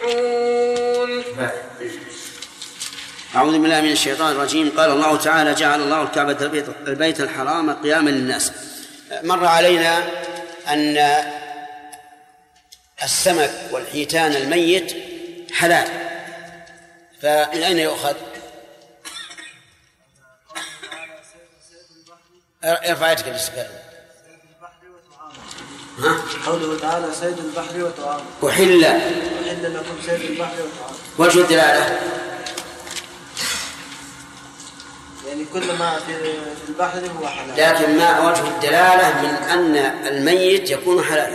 يعملون. أعوذ بالله من الشيطان الرجيم. قال الله تعالى: جعل الله الكعبة البيت الحرام قياما للناس. مر علينا أن السمك والحيتان الميت حلال، فمن أين يؤخذ؟ ارفع يدك للسكر. قوله تعالى: صيد البحر وطعامه. أحل لكم صيد البحر وطعامه. وجه الدلالة يعني كل ما في البحر هو حلال، لكن ما وجه الدلالة من أن الميت يكون حلالا؟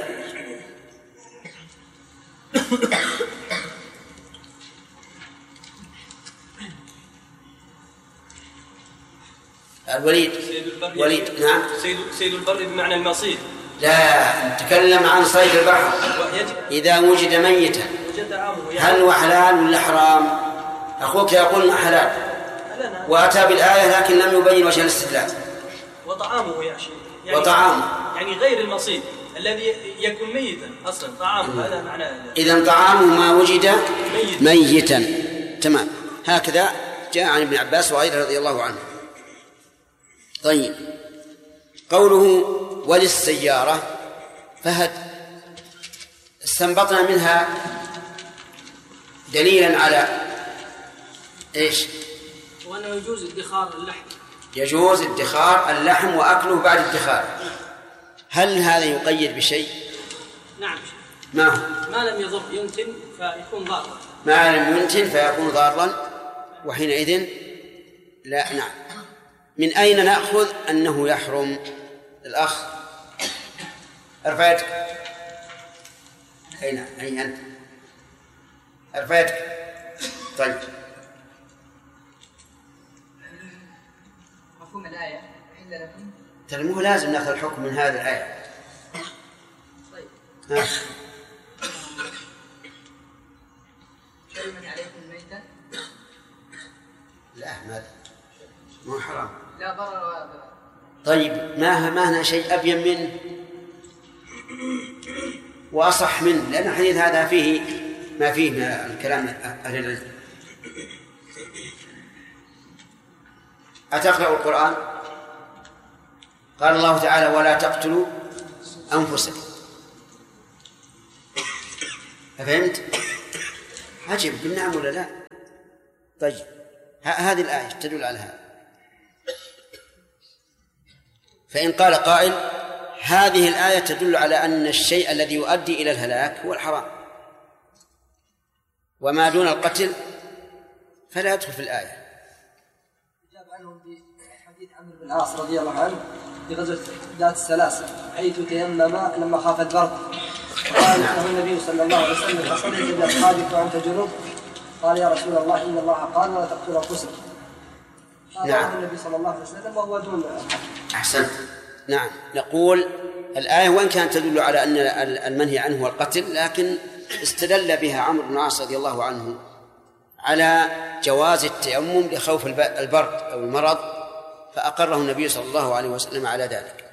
الوليد. نعم. صيد البر بمعنى المصيد. لا، نتكلم عن صيد البحر إذا وجد ميتا هل هو حلال ولا حرام؟ أخوك يقول ما حلال وأتى بالآية لكن لم يبين وجه الاستدلال. وطعامه يعني وطعامه يعني غير المصيد الذي يكون ميتا أصلا، طعامه هذا معناه. إذن طعامه ما وجد ميتا. تمام، هكذا جاء عن ابن عباس وغيره رضي الله عنه. طيب، قوله وللسيارة، فهد استنبطنا منها دليلا على إيش؟ وأنه يجوز ادخار اللحم. يجوز ادخار اللحم وأكله بعد ادخاره. هل هذا يقيد بشيء؟ نعم. ما هو؟ ما لم يضر ينتن فيكون ضارا. ما لم ينتن فيكون ضارا، وحينئذ لا. نعم. من أين نأخذ أنه يحرم؟ الأخ ارفع يدك. أين أنت؟ ارفع يدك. طيب، مفهوم الآية إلا لكم. ترى مو لازم نأخذ الحكم من هذه الآية. طيب. حرمت عليكم الميتة. لا، مو حرام. لا ضرر ولا ضرر. طيب، ما هنا شيء أبين منه وأصح منه، لأن الحديث هذا فيه ما فيه من الكلام أهل العلم. أتقرأ القرآن؟ قال الله تعالى: ولا تقتلوا أنفسكم. فهمت؟ عجب، بالنعم ولا لا؟ طيب، هذه الآية تدل على هذا. فإن قال قائل: هذه الآية تدل على أن الشيء الذي يؤدي إلى الهلاك هو الحرام، وما دون القتل فلا يدخل في الآية. جاب عنهم بحديث عمرو بن العاص رضي الله عنه في غزوة ذات السلاسل، حيث تيمم لما خاف البرد، قال له النبي صلى الله عليه وسلم: فصليت بأصحابك وأنت جنوب؟ قال: يا رسول الله، إن الله قال: ولا تقتلوا أنفسكم. نعم. النبي صلى الله عليه وسلم وهو دون. أحسنت. نعم، نقول الآية وإن كانت تدل على أن المنهي عنه هو القتل، لكن استدل بها عمرو بن العاص رضي الله عنه على جواز التيمم لخوف البرد أو المرض، فأقره النبي صلى الله عليه وسلم على ذلك.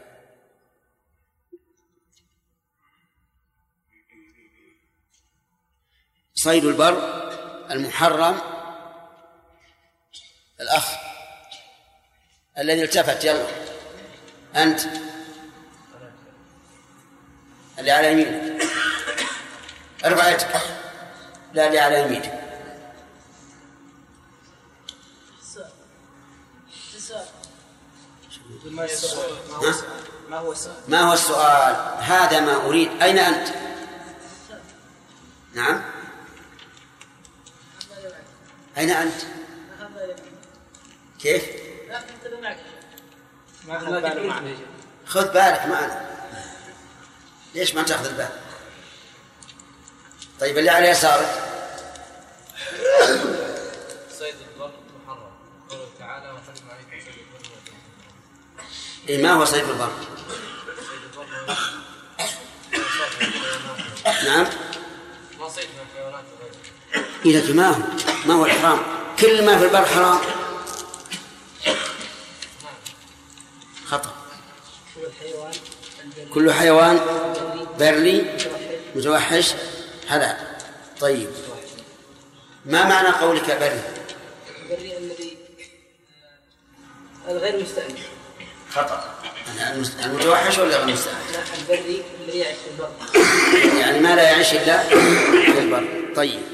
صيد البر المحرم. الأخ الذي التفت، يلا أنت اللي على يمينك، ارفع يدك. لا، اللي على يمينك. ما هو السؤال؟ هذا ما أريد. أين أنت؟ نعم، أين أنت؟ كيف؟ خذ بالك معنا. ليش ما تأخذ البال؟ طيب، اللي على يسارك. صيد البر محرم، قوله تعالى: وحرم عليكم صيد البر. إيه، ما هو صيد البر؟ نعم، ما صيد من الحيوانات وغيرها. إذا ما هو الحرام؟ كل ما في البر حرام. خطأ. كل حيوان بري متوحش حلال. طيب، ما معنى قولك بري؟ البري الذي الغير مستأنف. خطأ. المتوحش ولا غير مستأنف؟ لا، البري الذي يعيش في البر. يعني ما لا يعيش إلا في البر. طيب،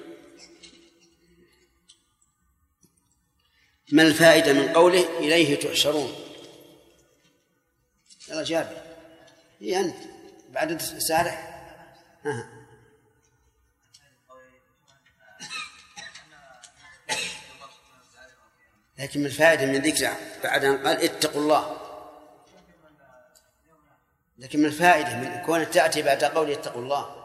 ما الفائدة من قوله إليه تحشرون؟ يلا جابر، هي أنت بعد سارح. لكن من الفائدة من ذكر بعد أن قال اتقوا الله، لكن من الفائدة من كون تأتي بعد قول اتقوا الله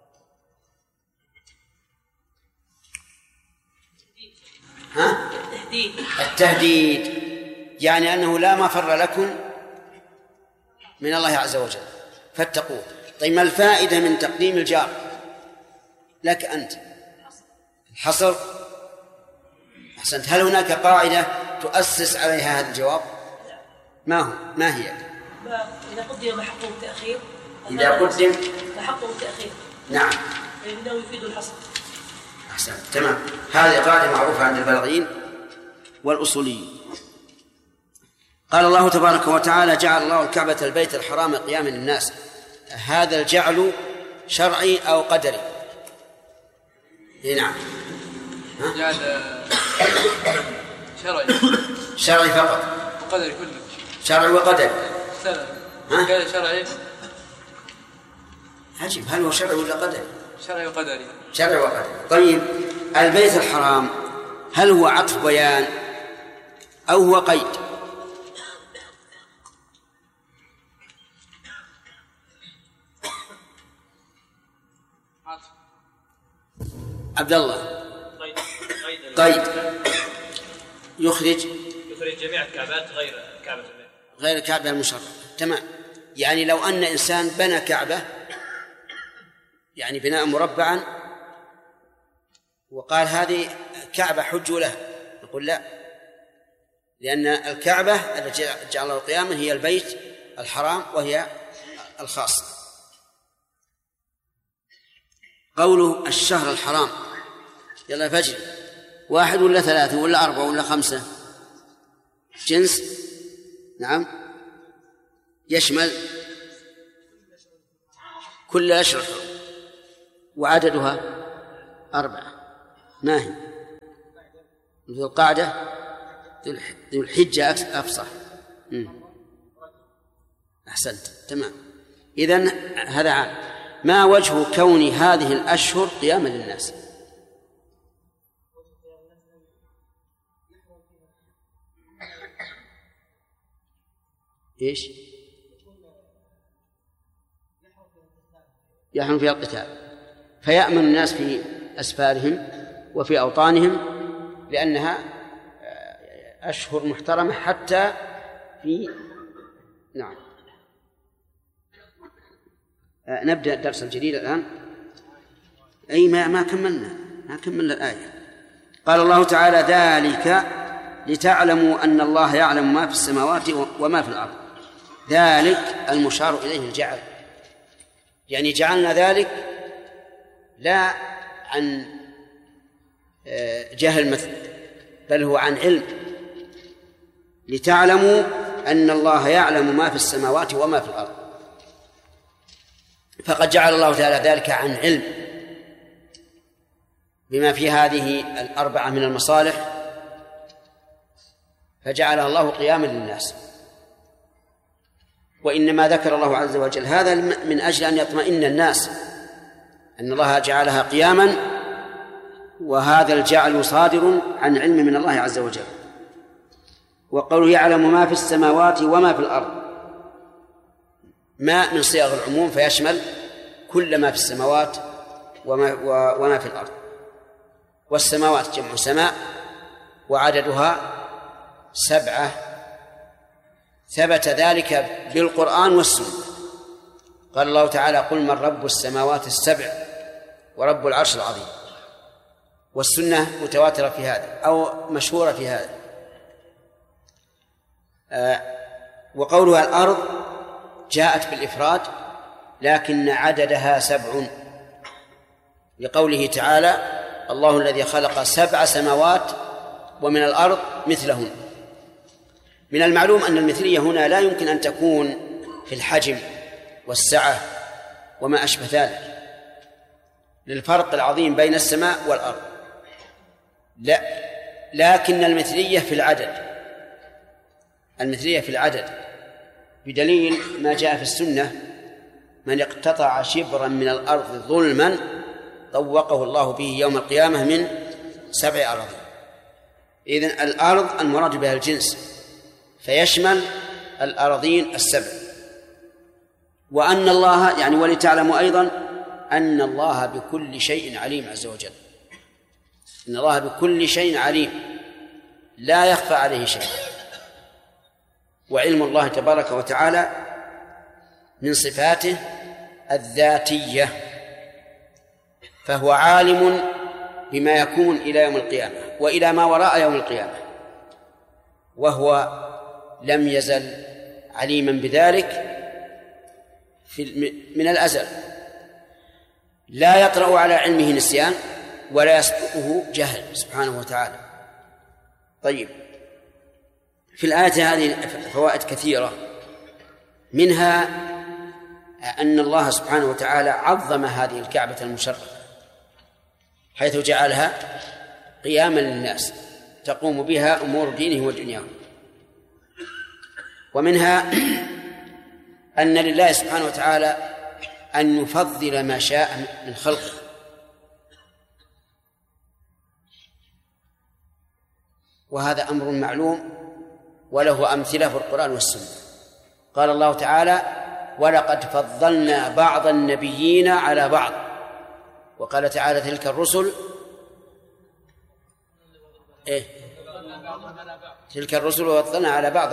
التهديد، يعني أنه لا مفر لكم من الله عز وجل فاتقوه. طيب، ما الفائدة من تقديم الجار لك أنت؟ الحصر. أحسنت. هل هناك قاعدة تؤسس عليها هذا الجواب؟ ما هي؟ إذا قدم محقه التأخير. إذا قدم محقه التأخير. نعم. فإنه يفيد الحصر. أحسنت، تمام. هذه قاعدة معروفة عند البلاغيين والأصوليين. قال الله تبارك وتعالى: جعل الله الكعبة البيت الحرام قياما للناس. هذا الجعل شرعي أو قدري؟ نعم. جعل شرعي فقط. وقدري كله. شرعي وقدري. كان شرعي. عجيب، هل هو شرعي ولا قدري؟ شرعي وقدري. شرعي وقدري. طيب، البيت الحرام هل هو عطف بيان أو هو قيد؟ عبد الله. قيد يخرج جميع الكعبات غير كعبة البيت، غير الكعبة المشرفة. تمام. يعني لو أن إنسان بنى كعبة، يعني بناء مربعا، وقال هذه كعبة حجوا له، نقول لا، لأن الكعبة التي جعل الله قياما هي البيت الحرام وهي الخاصة. قوله الشهر الحرام، يلا فجر، 1 ولا 3 ولا 4 ولا 5؟ جنس. نعم، يشمل كل أشهر، وعددها 4. ما هي؟ ذو القعدة، ذو الحجة أفصح. أحسنت، تمام. إذن هذا عام. ما وجه كون هذه الأشهر قياما للناس؟ إيش؟ يحرم فيها القتال، فيأمن الناس في أسفارهم وفي أوطانهم، لأنها أشهر محترمة حتى في. نعم. نبدأ الدرس الجديد الآن. أي ما كملنا الآية. قال الله تعالى: ذلك لتعلموا أن الله يعلم ما في السماوات وما في الأرض. ذلك المشار إليه الجعل، يعني جعلنا ذلك لا عن جهل مثل، بل هو عن علم. لتعلموا أن الله يعلم ما في السماوات وما في الأرض، فقد جعل الله تعالى ذلك عن علم بما في هذه 4 من المصالح، فجعلها الله قياما للناس. وإنما ذكر الله عز وجل هذا من أجل أن يطمئن الناس أن الله جعلها قياما، وهذا الجعل صادر عن علم من الله عز وجل. وقوله يعلم ما في السماوات وما في الأرض، ما من صيغ العموم، فيشمل كل ما في السماوات وما في الأرض. والسماوات جمع سماء، وعددها 7، ثبت ذلك بالقرآن والسنة. قال الله تعالى: قل من رب السماوات 7 ورب العرش العظيم. والسنة متواترة في هذا أو مشهورة في هذا. وقولها الأرض جاءت بالإفراد، لكن عددها 7، لقوله تعالى: الله الذي خلق 7 سماوات ومن الأرض مثلهن. من المعلوم أن المثلية هنا لا يمكن أن تكون في الحجم والسعة وما أشبه ذلك للفرق العظيم بين السماء والأرض، لا، لكن المثلية في العدد، المثلية في العدد بدليل ما جاء في السنة: من اقتطع شبرا من الأرض ظلما طوقه الله به يوم القيامة من 7 أراضين. إذن الأرض المراد بها الجنس، فيشمل الأراضين 7. وأن الله يعني ولتعلموا أيضا أن الله بكل شيء عليم عز وجل، إن الله بكل شيء عليم لا يخفى عليه شيء. وعلم الله تبارك وتعالى من صفاته الذاتية، فهو عالم بما يكون إلى يوم القيامة وإلى ما وراء يوم القيامة، وهو لم يزل عليما بذلك من الأزل، لا يطرأ على علمه نسيان ولا يسبقه جهل سبحانه وتعالى. طيب، في الآية هذه فوائد كثيرة، منها أن الله سبحانه وتعالى عظم هذه الكعبة المشرفة حيث جعلها قياما للناس تقوم بها أمور دينهم ودنياهم. ومنها أن لله سبحانه وتعالى أن يفضل ما شاء من خلقه، وهذا أمر معلوم وله أمثلة في القرآن والسنة. قال الله تعالى: ولقد فضلنا بعض النبيين على بعض. وقال تعالى: تلك الرسل تلك الرسل فضلنا على بعض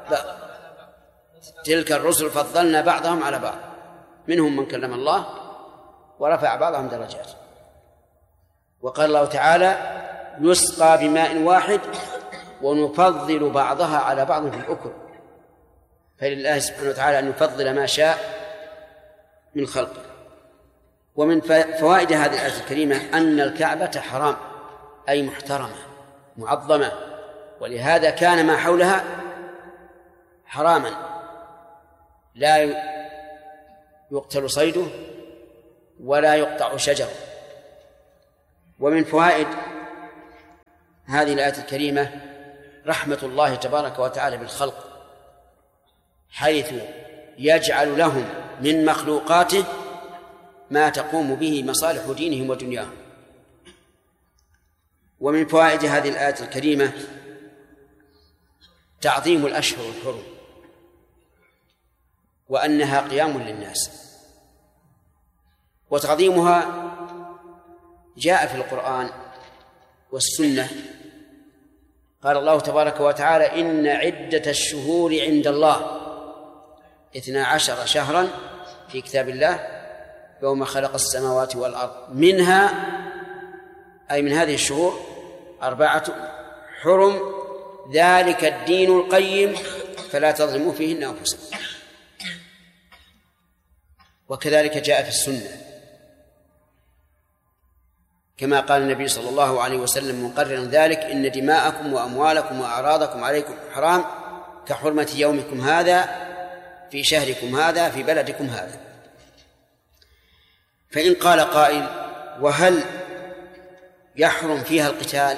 تلك الرسل فضلنا بعضهم على بعض، منهم من كلم الله ورفع بعضهم درجات. وقال الله تعالى: يسقى بماء واحد ونفضل بعضها على بعض في الأكل. فلله سبحانه وتعالى أن يفضل ما شاء من خلقه. ومن فوائد هذه الآية الكريمة أن الكعبة حرام، أي محترمة معظمة، ولهذا كان ما حولها حراما لا يقتل صيده ولا يقطع شجره. ومن فوائد هذه الآية الكريمة رحمة الله تبارك وتعالى بالخلق، حيث يجعل لهم من مخلوقاته ما تقوم به مصالح دينهم ودنياهم. ومن فوائد هذه الآية الكريمة تعظيم الأشهر الحرم، وأنها قيام للناس. وتعظيمها جاء في القرآن والسنة. قال الله تبارك وتعالى: إن عدة الشهور عند الله 12 شهرا في كتاب الله يوم خلق السماوات والأرض، منها أي من هذه الشهور 4 حرم، ذلك الدين القيم فلا تظلموا فيهن أنفسكم. وكذلك جاء في السنة كما قال النبي صلى الله عليه وسلم مقررا ذلك: إن دماءكم وأموالكم وأعراضكم عليكم حرام كحرمة يومكم هذا في شهركم هذا في بلدكم هذا. فإن قال قائل: وهل يحرم فيها القتال؟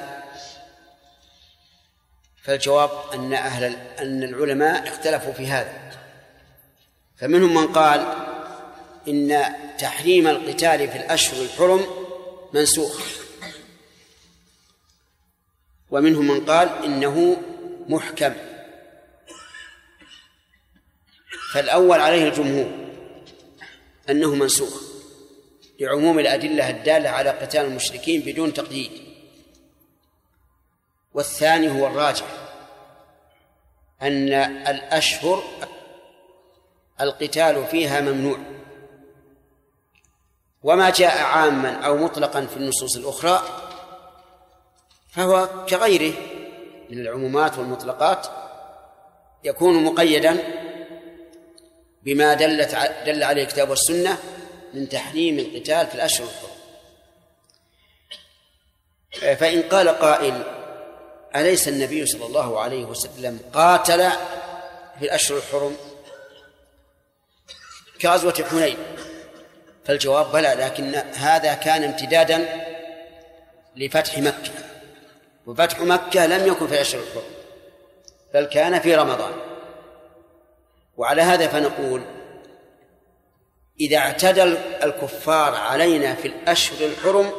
فالجواب أن العلماء اختلفوا في هذا، فمنهم من قال إن تحريم القتال في الأشهر الحرم منسوخ، ومنهم من قال إنه محكم. فالأول عليه الجمهور أنه منسوخ لعموم الأدلة الدالة على قتال المشركين بدون تقييد، والثاني هو الراجح أن الأشهر القتال فيها ممنوع، وما جاء عاما أو مطلقا في النصوص الأخرى فهو كغيره من العمومات والمطلقات يكون مقيدا بما دل عليه الكتاب والسنة من تحريم القتال في الأشهر الحرم. فإن قال قائل: أليس النبي صلى الله عليه وسلم قاتل في الأشهر الحرم كغزوة حنين؟ فالجواب: بلى، لكن هذا كان امتدادا لفتح مكة، وفتح مكة لم يكن في الأشهر الحرم بل كان في رمضان. وعلى هذا فنقول: إذا اعتدى الكفار علينا في الأشهر الحرم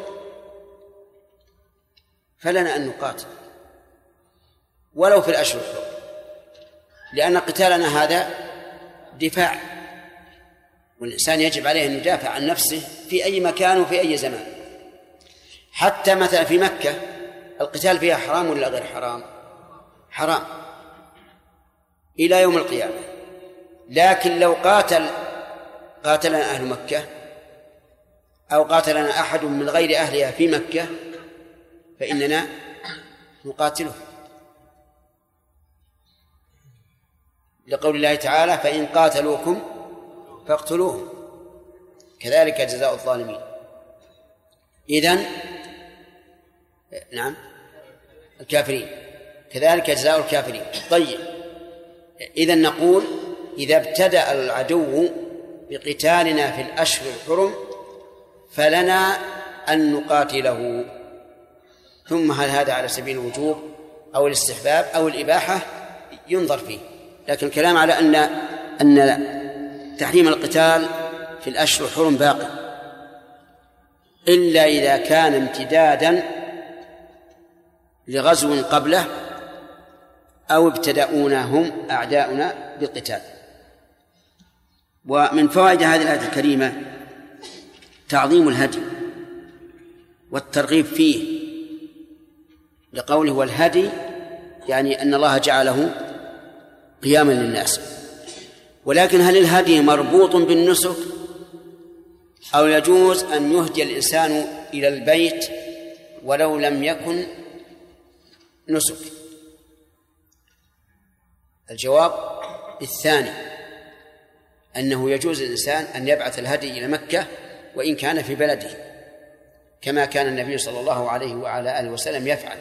فلنا أن نقاتل ولو في الأشهر الحرم، لأن قتالنا هذا دفاع، والإنسان يجب عليه أن يدافع عن نفسه في أي مكان وفي أي زمان. حتى مثلا في مكة القتال فيها حرام ولا غير حرام؟ حرام إلى يوم القيامة. لكن لو قاتلنا أهل مكة أو قاتلنا أحد من غير أهلها في مكة فإننا نقاتله، لقول الله تعالى: فإن قاتلوكم فاقتلوهم كذلك جزاء الظالمين. إذن نعم الكافرين كذلك جزاء الكافرين. طيب، إذن نقول: إذا ابتدأ العدو بقتالنا في الأشهر الحرم فلنا أن نقاتله. ثم هل هذا على سبيل الوجوب أو الاستحباب أو الإباحة؟ ينظر فيه، لكن الكلام على أن تحريم القتال في الأشهر الحرم باقي، إلا إذا كان امتدادا لغزو قبله أو ابتدأونا هم أعداؤنا بالقتال. ومن فوائد هذه الآية الكريمة تعظيم الهدي والترغيب فيه، لقوله: والهدي، يعني أن الله جعله قياما للناس. ولكن هل الهدي مربوط بالنسك أو يجوز أن يهدي الإنسان إلى البيت ولو لم يكن نسك؟ الجواب الثاني، أنه يجوز للإنسان أن يبعث الهدي إلى مكة وإن كان في بلده، كما كان النبي صلى الله عليه وعلى آله وسلم يفعل.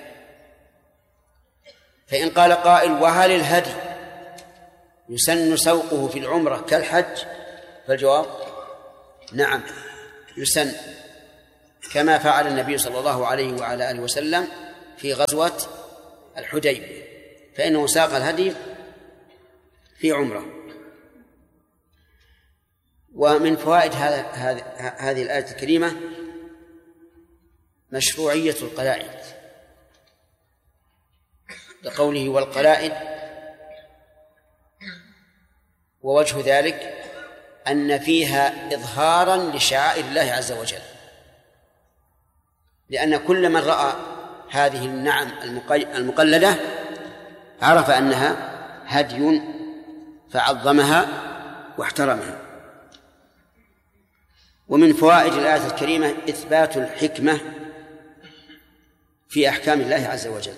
فإن قال قائل: وهل الهدي يسن سوقه في العمرة كالحج؟ فالجواب: نعم يسن، كما فعل النبي صلى الله عليه وعلى آله وسلم في غزوة الحديبية، فإنه ساق الهدي في عمرة. ومن فوائد هذه الآية الكريمة مشروعية القلائد، لقوله: والقلائد. ووجه ذلك أن فيها إظهارا لشعائر الله عز وجل، لأن كل من رأى هذه النعم المقلدة عرف أنها هدي فعظمها واحترمها. ومن فوائد الآية الكريمة إثبات الحكمة في أحكام الله عز وجل،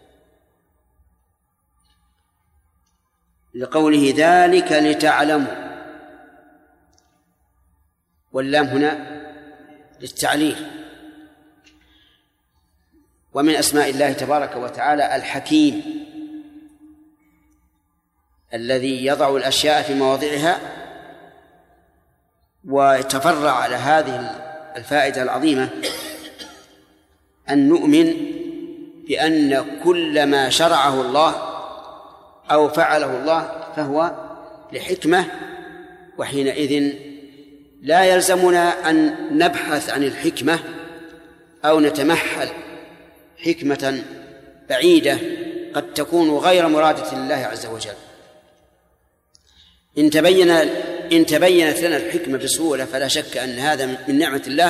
لقوله: ذلك لتعلموا، واللام هنا للتعليل. ومن أسماء الله تبارك وتعالى الحكيم، الذي يضع الأشياء في مواضعها. ويتفرع على هذه الفائدة العظيمة أن نؤمن بأن كل ما شرعه الله أو فعله الله فهو لحكمة، وحينئذ لا يلزمنا أن نبحث عن الحكمة أو نتمحل حكمة بعيدة قد تكون غير مرادة لله عز وجل. إن تبينت لنا الحكمة بسهولة فلا شك أن هذا من نعمة الله،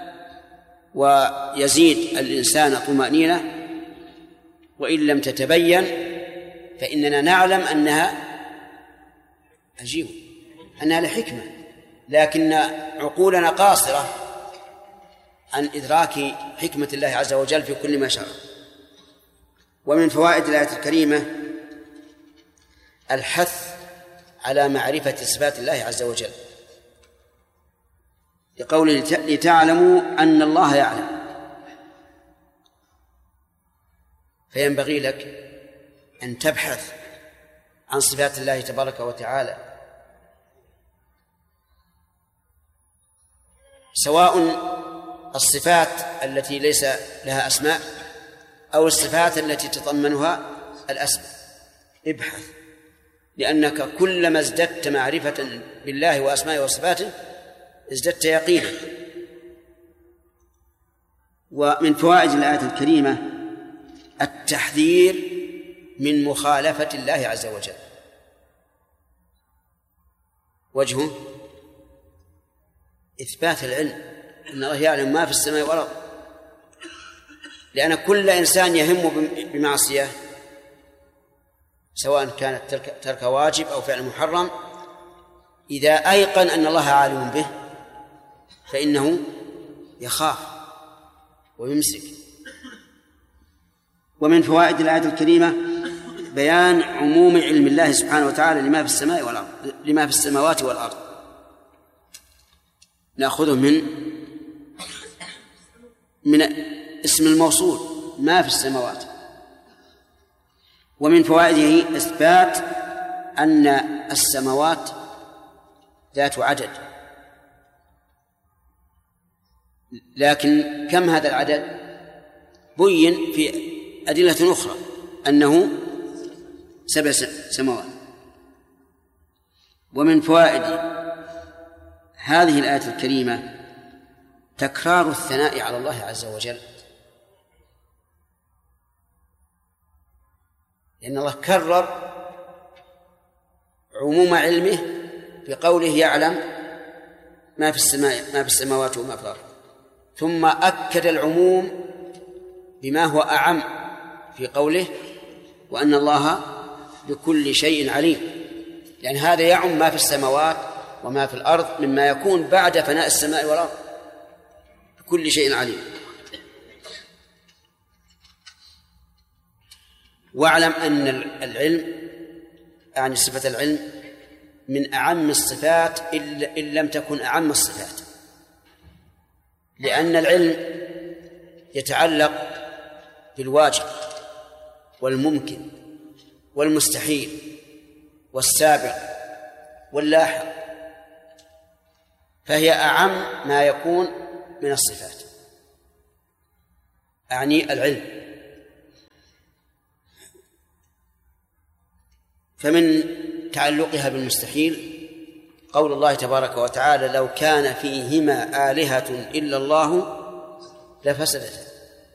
ويزيد الإنسان طمأنينة. وإن لم تتبين فإننا نعلم أنها لحكمة، لكن عقولنا قاصرة عن إدراك حكمة الله عز وجل في كل ما شرع. ومن فوائد الآية الكريمة الحث على معرفة صفات الله عز وجل، لقوله: لتعلموا أن الله يعلم. فينبغي لك أن تبحث عن صفات الله تبارك وتعالى، سواء الصفات التي ليس لها أسماء أو الصفات التي تتضمنها الأسماء. ابحث، لأنك كلما ازددت معرفة بالله وأسمائه وصفاته ازددت يقينا. ومن فوائد الآية الكريمة التحذير من مخالفة الله عز وجل. وجهه إثبات العلم، إن الله يعلم ما في السماء والأرض، لأن كل إنسان يهم بمعصية سواء كانت ترك واجب أو فعل محرم، إذا أيقن أن الله عالم به فإنه يخاف ويمسك. ومن فوائد الآية الكريمة بيان عموم علم الله سبحانه وتعالى لما في السماء والأرض، لما في السماوات والأرض. نأخذه من اسم الموصول ما في السماوات. ومن فوائده إثبات أن السماوات ذات عدد، لكن كم هذا العدد؟ بين في أدلة أخرى أنه 7 سماوات. ومن فوائد هذه الآية الكريمة تكرار الثناء على الله عز وجل، لأن الله كرر عموم علمه بقوله يعلم ما في السماوات وما في الأرض، ثم أكد العموم بما هو أعم في قوله وأن الله بكل شيء عليم، لأن هذا يعم ما في السماوات وما في الأرض مما يكون بعد فناء السماء والأرض، بكل شيء عليم. واعلم أن العلم، يعني صفة العلم، من أعم الصفات إن لم تكن أعم الصفات، لأن العلم يتعلق بالواجب والممكن والمستحيل والسابق واللاحق، فهي أعم ما يكون من الصفات، أعني العلم. فمن تعلقها بالمستحيل قول الله تبارك وتعالى لو كان فيهما آلهة إلا الله لفسدتا.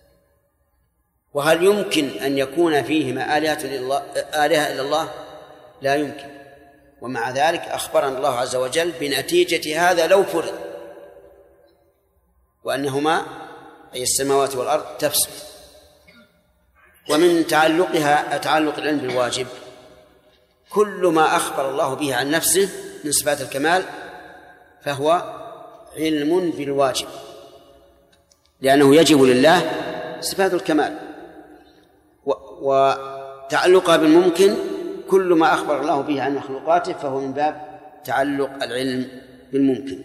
وهل يمكن أن يكون فيهما آلهة إلا الله؟ لا يمكن. ومع ذلك أخبرنا الله عز وجل بنتيجة هذا لو فرض، وأنهما أي السماوات والأرض تفسد. ومن تعلق العلم بالواجب كل ما أخبر الله به عن نفسه من صفات الكمال فهو علم بالواجب، لأنه يجب لله صفات الكمال. وتعلقها بالممكن كل ما أخبر الله به عن مخلوقاته فهو من باب تعلق العلم بالممكن.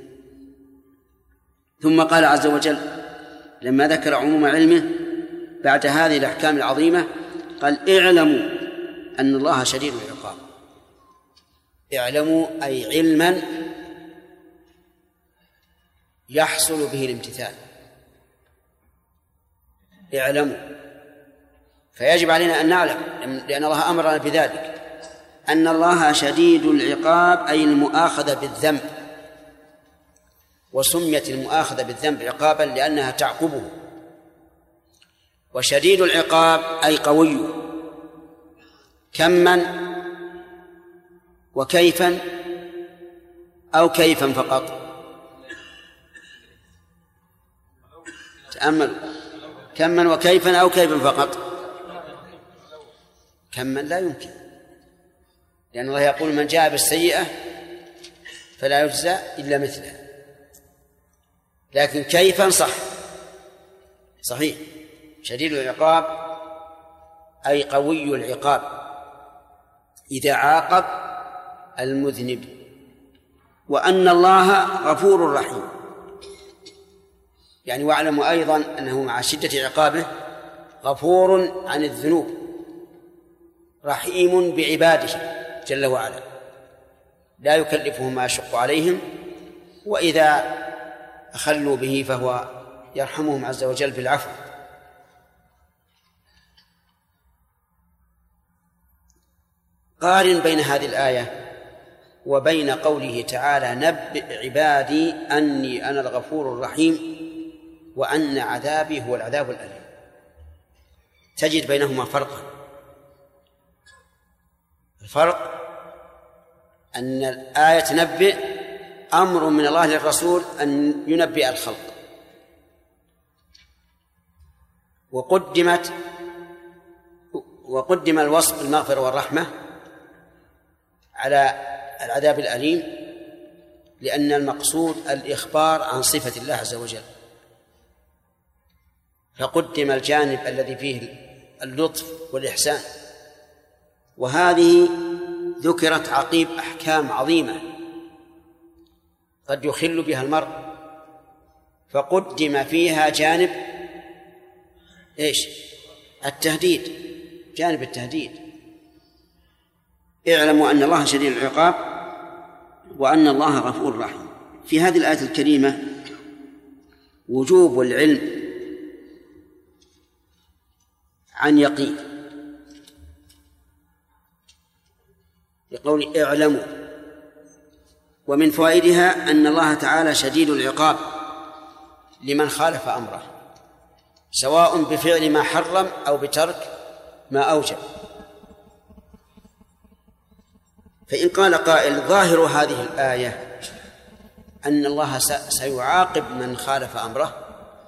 ثم قال عز وجل لما ذكر عموم علمه بعد هذه الأحكام العظيمة قال اعلموا أن الله شديد العقاب. اعلموا أي علما يحصل به الامتثال. اعلموا، فيجب علينا أن نعلم، لأن الله أمرنا بذلك، أن الله شديد العقاب أي المؤاخذة بالذنب. وسميت المؤاخذة بالذنب عقابا لأنها تعقبه. وشديد العقاب أي قوي، كما وكيفا أو كيفا فقط. تأملوا، كما وكيفا أو كيفا فقط. كما لا يمكن، لأن الله يقول من جاء بالسيئة فلا يجزى إلا مثلها. لكن كيفا صحيح. شديد العقاب أي قوي العقاب إذا عاقب المذنب، وأن الله غفور رحيم. يعني واعلموا أيضا أنه مع شدة عقابه غفور عن الذنوب رحيم بعباده جل وعلا، لا يكلفهم ما يشق عليهم، وإذا أخلوا به فهو يرحمهم عز وجل بالعفو. قارن بين هذه الآية وبين قوله تعالى نبئ عبادي أني أنا الغفور الرحيم وأن عذابي هو العذاب الأليم، تجد بينهما فرقا. الفرق أن الآية تنبئ أمر من الله للرسول أن ينبئ الخلق، وقدم الوصف المغفرة والرحمة على العذاب الأليم، لأن المقصود الإخبار عن صفة الله عز وجل، فقدم الجانب الذي فيه اللطف والإحسان. وهذه ذكرت عقيب أحكام عظيمة قد يخل بها المرء، فقدم فيها جانب التهديد، جانب التهديد. اعلموا أن الله شديد العقاب وأن الله غفور رحيم. في هذه الآية الكريمة وجوب العلم عن يقين، لقول اعلموا. ومن فوائدها أن الله تعالى شديد العقاب لمن خالف أمره، سواء بفعل ما حرم أو بترك ما أوجب. فإن قال قائل ظاهر هذه الآية أن الله سيعاقب من خالف أمره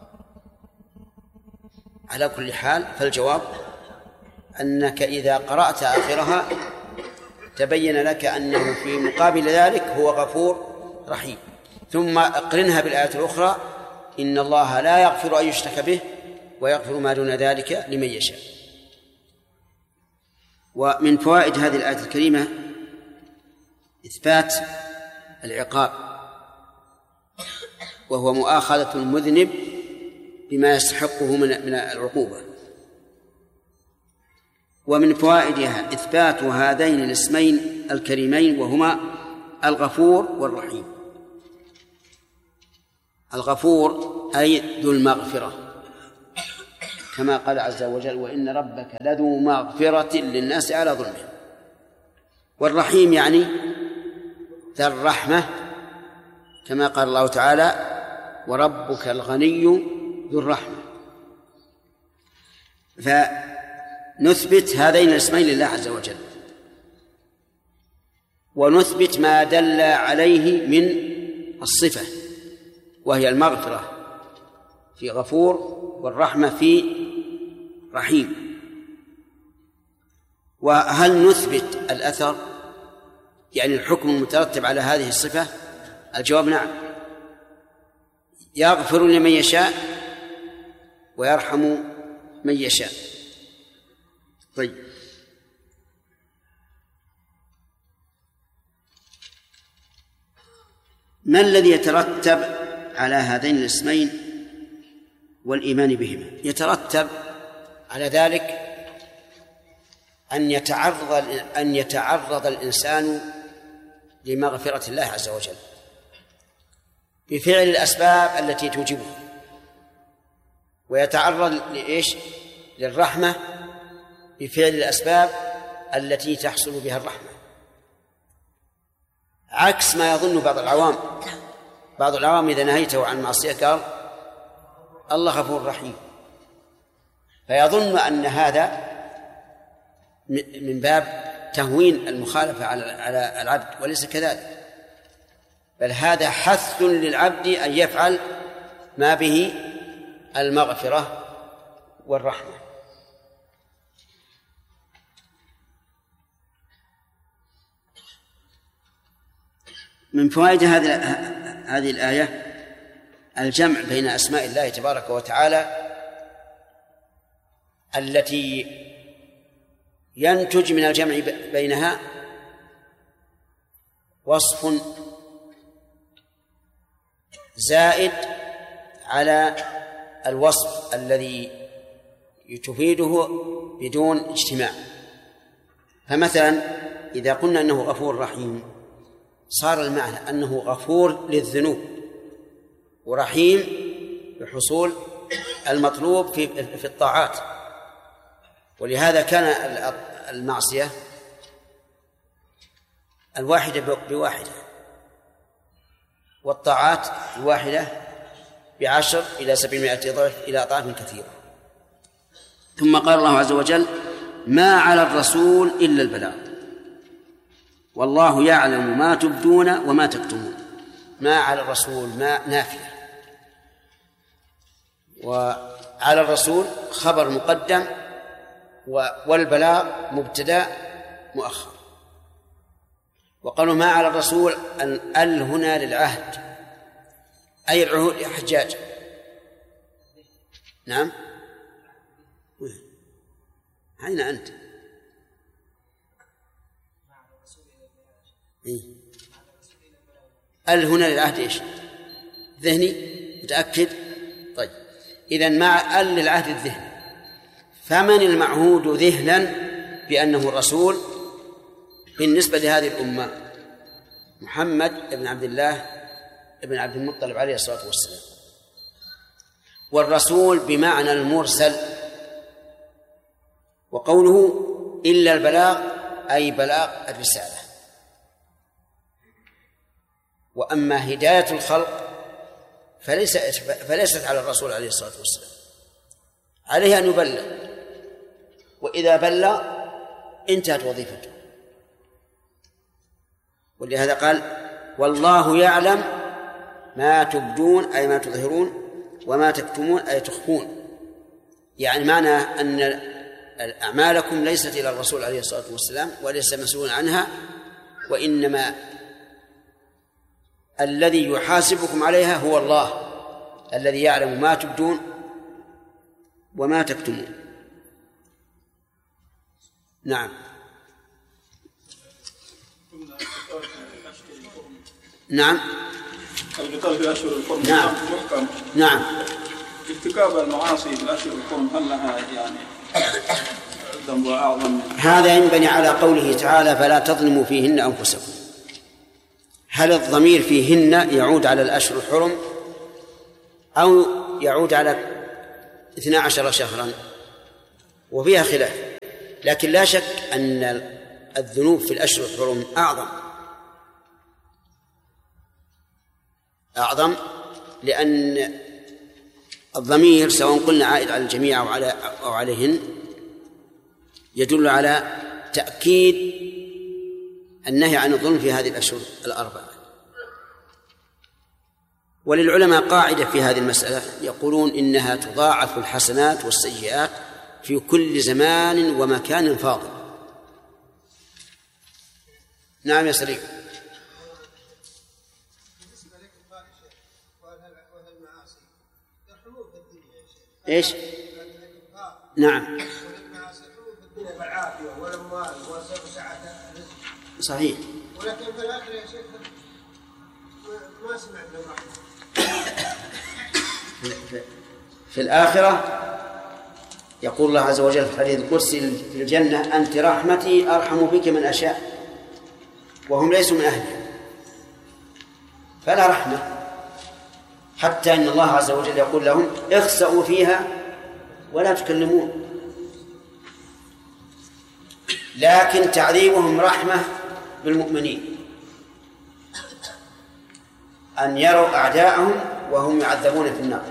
على كل حال، فالجواب أنك إذا قرأت آخرها تبين لك أنه في مقابل ذلك هو غفور رحيم. ثم اقرنها بالآية الأخرى إن الله لا يغفر أن يشرك به ويغفر ما دون ذلك لمن يشاء. ومن فوائد هذه الآية الكريمة إثبات العقاب، وهو مؤاخذة المذنب بما يستحقه من العقوبة. ومن فوائدها إثبات هذين الاسمين الكريمين وهما الغفور والرحيم. الغفور أي ذو المغفرة، كما قال عز وجل وإن ربك لذو مغفرة للناس على ظلمهم. والرحيم يعني ذا الرحمة، كما قال الله تعالى وربك الغني ذو الرحمة. فنثبت هذين الاسمين لله عز وجل، ونثبت ما دل عليه من الصفة، وهي المغفرة في غفور والرحمة في رحيم. وهل نثبت الأثر يعني الحكم المترتب على هذه الصفة؟ الجواب نعم، يغفر لمن يشاء ويرحم من يشاء. طيب، ما الذي يترتب على هذين الاسمين والإيمان بهما؟ يترتب على ذلك أن يتعرض الإنسان لمغفرة الله عز وجل بفعل الأسباب التي توجبه، ويتعرض للرحمة بفعل الأسباب التي تحصل بها الرحمة، عكس ما يظن بعض العوام إذا نهيته عن معصية قال الله غفور رحيم، فيظن أن هذا من باب تهوين المخالفة على العبد، وليس كذلك، بل هذا حث للعبد أن يفعل ما به المغفرة والرحمة. من فوائد هذه الآية الجمع بين أسماء الله تبارك وتعالى التي ينتج من الجمع بينها وصف زائد على الوصف الذي تفيده بدون اجتماع. فمثلا إذا قلنا أنه غفور رحيم صار المعنى أنه غفور للذنوب ورحيم بحصول المطلوب في الطاعات. ولهذا كان المعصية الواحدة بواحدة والطاعات الواحدة ب10 إلى 700 ضعف إلى أضعاف كثيرة. ثم قال الله عز وجل: ما على الرسول إلا البلاغ والله يعلم ما تبدون وما تكتمون. ما على الرسول ما نافية، وعلى الرسول خبر مقدم والبلاغ مبتدأ مؤخر. وقالوا ما على الرسول أن هنا للعهد أي العهود يا حجاج. نعم، أين أنت؟ أل هنا للعهد إيش؟ ذهني؟ متأكد؟ طيب، إذن مع أل للعهد الذهني. فمن المعهود ذهنا بأنه الرسول بالنسبة لهذه الأمة؟ محمد بن عبد الله بن عبد المطلب عليه الصلاة والسلام. والرسول بمعنى المرسل. وقوله إلا البلاغ أي بلاغ الرسالة. وأما هداية الخلق فليست على الرسول عليه الصلاة والسلام، عليه أن يبلغ، وإذا بلغ انتهت وظيفته. ولهذا قال: والله يعلم ما تبدون أي ما تظهرون وما تكتمون أي تخفون. يعني معنى أن أعمالكم ليست إلى الرسول عليه الصلاة والسلام وليس مسؤول عنها، وإنما الذي يحاسبكم عليها هو الله الذي يعلم ما تبدون وما تكتمون. نعم. نعم. القتال في أشهر الحرم نعم. محكم. نعم. ارتكاب المعاصي في الأشهر الحرم هل لها يعني ذنب أعظم؟ هذا ينبني على قوله تعالى: فلا تظلموا فيهن أنفسكم. هل الضمير فيهن يعود على الأشهر الحرم أو يعود على 12 شهرا؟ وفيها خلاف، لكن لا شك أن الذنوب في الأشهر الحرم أعظم، لأن الضمير سواء قلنا عائد على الجميع أو عليهن يدل على تأكيد النهي عن الظلم في هذه الأشهر الأربعة. وللعلماء قاعدة في هذه المسألة، يقولون إنها تضاعف الحسنات والسيئات في كل زمان ومكان فاضل. نعم يا سليم. إيش؟ نعم. صحيح. ولكن في الآخر يا شيخ ما سمعت بالرحمة. في الآخرة يقول الله عز وجل في الحديث القدسي في الجنة: أنت رحمتي أرحم بك من أشاء، وهم ليسوا من أهلها، فلا رحمة. حتى أن الله عز وجل يقول لهم: اخسأوا فيها ولا تكلمون. لكن تعذيبهم رحمة بالمؤمنين، أن يروا أعداءهم وهم يعذبون في النار.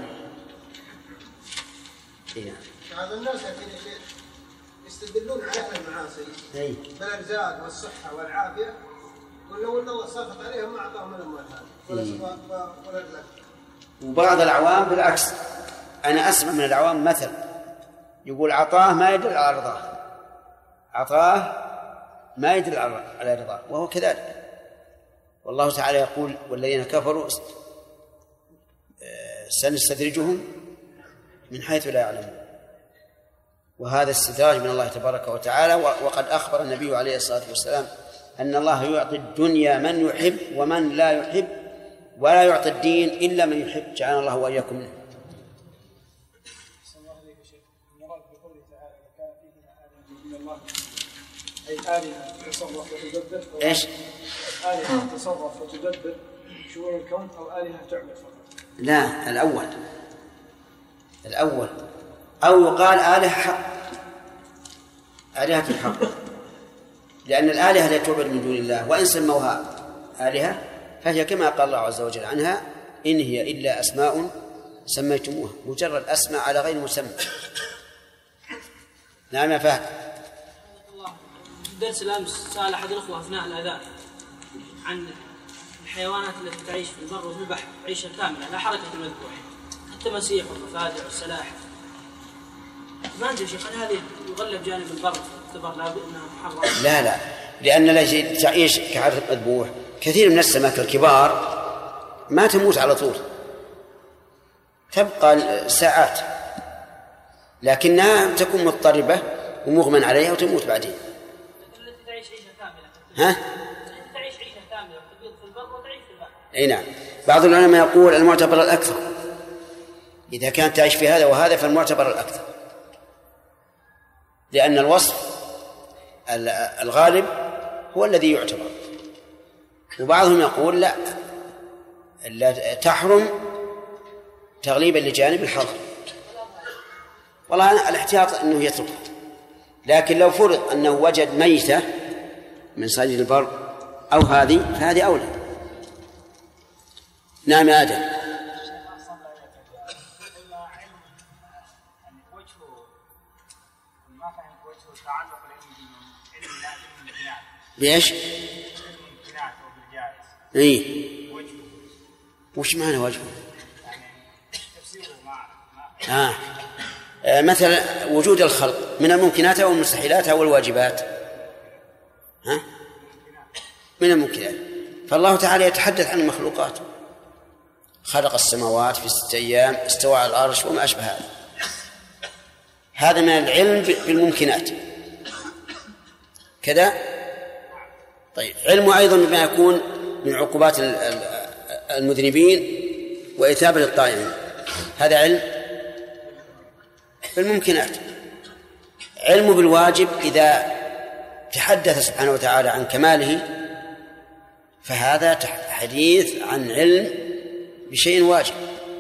بعض الناس يستدلون على أهل المعاصي بالأرزاق والصحة والعافية، ولو أن الله سخط عليهم ما أعطاهم الأموال هذه ولا الرزق. وبعض العوام بالعكس، أنا أسمع من العوام مثل يقول: عطاه ما يدل على رضاه، عطاه ما يدل على رضاه، وهو كذلك. والله تعالى يقول: والذين كفروا سنستدرجهم من حيث لا يعلمون. وهذا استدراج من الله تبارك وتعالى. وقد أخبر النبي عليه الصلاة والسلام أن الله يعطي الدنيا من يحب ومن لا يحب، ولا يعطي الدين إلا من يحب. جعلنا الله وإياكم منه. صلى الله عليه وسلم. المراد قوله تعالى إذا كان فيهما آلهة إلا الله أي آلهة تصرف وتدبر إيش؟ آلهة تصرف وتدبر شؤون الكون أو آلهة تعبد فقط؟ لا، الأول أو يقال آلهة حق، آلهة الحق، لأن الآلهة لا تعبد من دون الله، وإن سموها آلهة فهي كما قال الله عز وجل عنها إن هي إلا أسماء سميتموها، مجرد أسماء على غير مسمى. نعم يا فهد. في درس الأمس سأل أحد الأخوة أثناء الأذان عن الحيوانات التي تعيش في البر وفي البحر عيشة كاملة لا حركة المذبوح، التماسيح والضفادع والسلاحف. ما أدري شيخ هل هذه يغلب جانب البر تعتبر لا بأنها محرمة؟ لا، لأن التي تعيش كعادة المذبوح كثير من السمك الكبار ما تموت على طول، تبقى ساعات، لكنها تكون مضطربة ومغمى عليها وتموت بعدين. التي تعيش عيشة كاملة. ها؟ التي تعيش عيشة كاملة تبيض في البر وتعيش في البحر. أي نعم. بعض العلماء يقول المعتبر الأكثر، إذا كانت تعيش في هذا وهذا فالمعتبر الأكثر، لأن الوصف الغالب هو الذي يعتبر. وبعضهم يقول لا تحرم تغليبا لجانب الحظر. والله أنا الاحتياط أنه يتركه، لكن لو فرض أنه وجد ميتة من صيد البر أو هذه فهذه أولى. نعم يا آدم. بإيش؟ إيه؟ وش معنى وجهه؟ مثلا وجود الخلق من الممكنات أو المستحيلات أو الواجبات. من الممكنات. فالله تعالى يتحدث عن المخلوقات، خلق السماوات في 6 أيام، استوى على العرش وما أشبه هذا. هذا من العلم بالممكنات كذا. طيب علمه أيضا بما يكون من عقوبات المذنبين وإثابة الطائعين، هذا علم بالممكنات. علمه بالواجب إذا تحدث سبحانه وتعالى عن كماله فهذا حديث عن علم بشيء واجب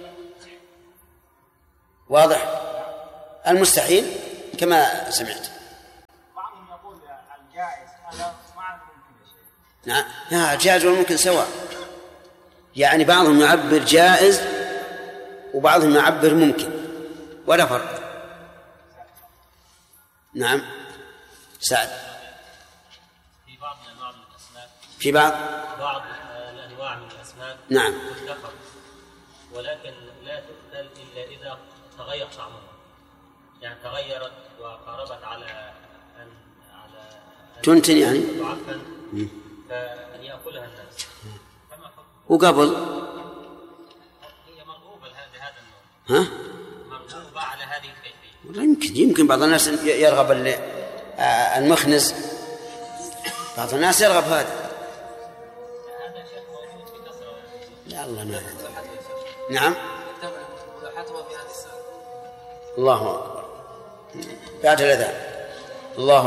واضح. المستحيل كما سمعت. بعضهم يقول الجائز هذا معنى ممكن شيء. نعم، الجائز والممكن سواء، يعني بعضهم يعبر جائز وبعضهم يعبر ممكن ولا فرق. نعم سعد. في بعض الأنواع من الأسماك، في بعض الأنواع من الأسماك نعم تتلقى، ولكن لا تؤكل إلا إذا تغير طعمها، يعني تغيرت وقاربت على أن تنتن يعني تعفن فأن يأكلها الناس. وقبل هي مرغوبة بهذا النوع. مرغوبة على هذه الكيفية. يمكن بعض الناس يرغب المخنز، بعض الناس يرغب هذا. هذا شيء موجود في كثرة. لا الله ما نعم. الله أكبر بعد الأذان. الله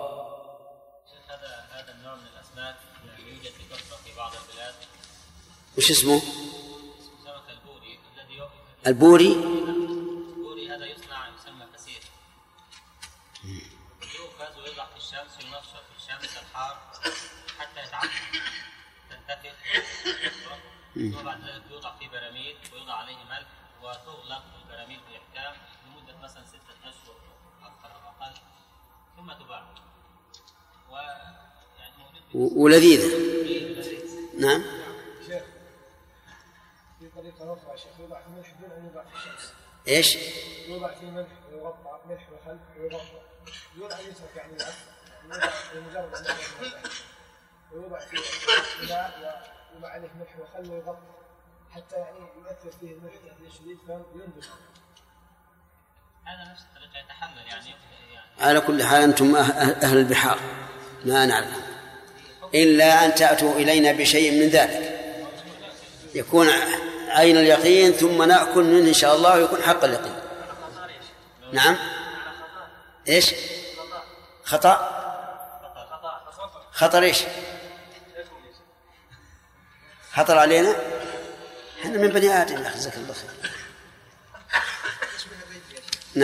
هذا النوع من الأسماك يوجد في كثرة في بعض البلاد. وش اسمه؟ سمك البوري الذي البوري هذا يسمى فسيخ. يؤخذ ويوضع في الشمس، ينشر في الشمس الحار حتى يتعفن تنتفخ، وبعد ذلك يوضع في براميل ويوضع عليه ملح وتغلق البراميل بإحكام لمدة مثلا 6 أشهر أكثر أو أقل، ثم تباع. ولذيذة. نعم. شيخ في طريقة أخرى شيخ يوضع في ملح دون أن يوضع في الشمس. إيش؟ يوضع في ملح ويغطى ملح وخل ويغطى دون أن يترك يعني يوضع بمجرد أن ويوضع في إناء ويوضع عليه ملح وخل ويغطى حتى يعني يؤثر فيه الملح تأثير شديد فينضج. هذا نفس الطريقة يتحمل يعني. على كل حال أنتم أهل البحار ما نعلم إلا أن تأتوا إلينا بشيء من ذلك يكون عين اليقين ثم نأكل منه إن شاء الله ويكون حق اليقين. نعم إيش؟ خطأ. خطر إيش؟ خطر علينا. إحنا من بني آدم، يخزك الله خير.